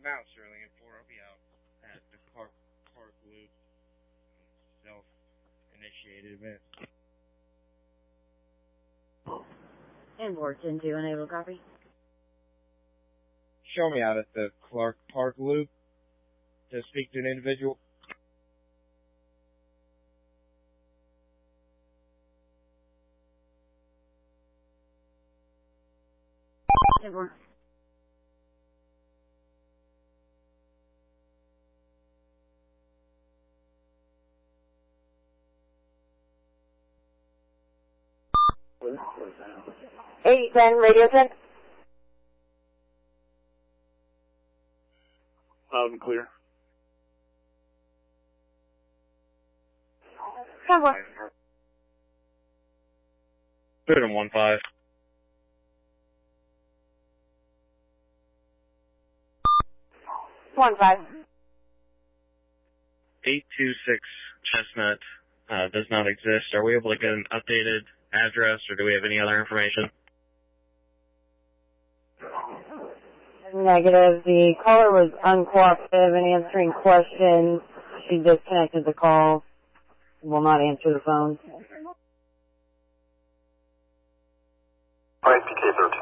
Mount Sterling at 4. I'll be out at the Park Loop. Self-initiated event. Inboard 10-2, enable copy. Show me out at the Clark Park Loop to speak to an individual. Inboard. Eight 10, radio 10. Loud and clear. Inboard. Put him 1-5. 1-5. 826 Chestnut does not exist. Are we able to get an updated address, or do we have any other information? Negative. The caller was uncooperative in answering questions. She disconnected the call. Will not answer the phone. Alright, PK-13.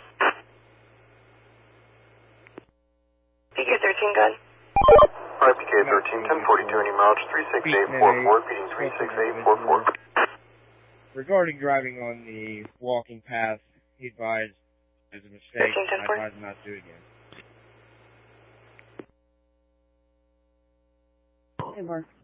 PK-13, gun. Alright, PK-13, 1042, any mileage, 36844, beating 36844. Regarding driving on the walking path, he advised as a mistake. I advise him not to do it again. Inboard.